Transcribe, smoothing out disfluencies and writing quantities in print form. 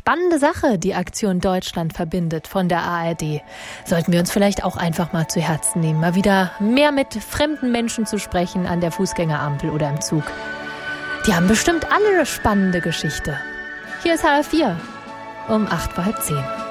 spannende Sache, die Aktion Deutschland verbindet von der ARD. Sollten wir uns vielleicht auch einfach mal zu Herzen nehmen, mal wieder mehr mit fremden Menschen zu sprechen an der Fußgängerampel oder im Zug. Die haben bestimmt alle eine spannende Geschichte. Hier ist HR4 um 8:30.